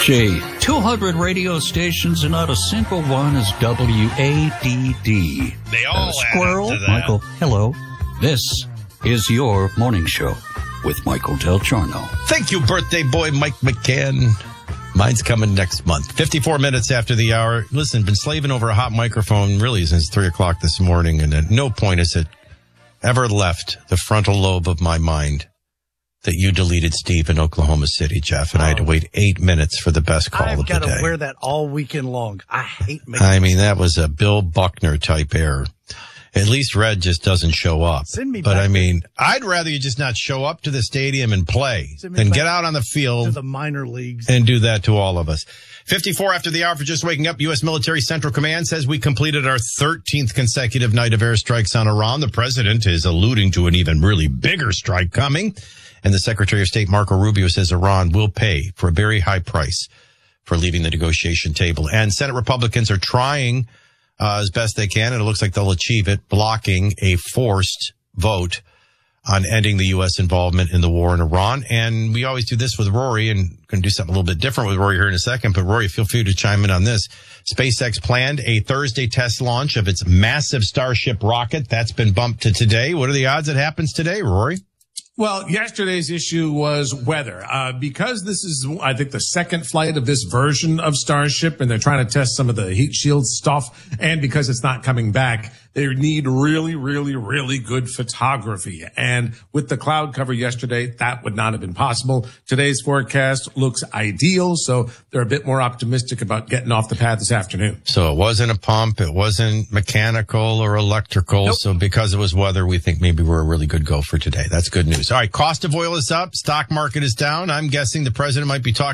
Gee, 200 radio stations and not a single one is WADD. They all Squirrel, add up to that. Michael, hello. This is your morning show with Michael Del Giorno. Thank you, birthday boy Mike McCann. Mine's coming next month. 54 minutes after the hour. Listen, been slaving over a hot microphone really since 3 o'clock this morning, and at no point has it ever left the frontal lobe of my mind that you deleted Steve in Oklahoma City, Jeff, and I had to wait 8 minutes for the best call of the day. I've got to wear that all weekend long. I hate making I mean, that was a Bill Buckner type error. At least Red just doesn't show up. Send me but back I mean, I'd rather you just not show up to the stadium and play than get out on the to field the minor leagues and do that to all of us. 54 after the hour for just waking up. U.S. Military Central Command says we completed our 13th consecutive night of airstrikes on Iran. The president is alluding to an even really bigger strike coming. And the Secretary of State, Marco Rubio, says Iran will pay for a very high price for leaving the negotiation table. And Senate Republicans are trying as best they can, and it looks like they'll achieve it, blocking a forced vote on ending the U.S. involvement in the war in Iran. And we always do this with Rory, and going to do something a little bit different with Rory here in a second. But Rory, feel free to chime in on this. SpaceX planned a Thursday test launch of its massive Starship rocket. That's been bumped to today. What are the odds it happens today, Rory? Well, yesterday's issue was weather. Because this is, I think, the second flight of this version of Starship, and they're trying to test some of the heat shield stuff, and because it's not coming back, they need really, really, really good photography. And with the cloud cover yesterday, that would not have been possible. Today's forecast looks ideal, so they're a bit more optimistic about getting off the pad this afternoon. So it wasn't a pump, it wasn't mechanical or electrical. Nope. So because it was weather, we think maybe we're a really good go for today. That's good news. All right, cost of oil is up, stock market is down. I'm guessing the president might be talking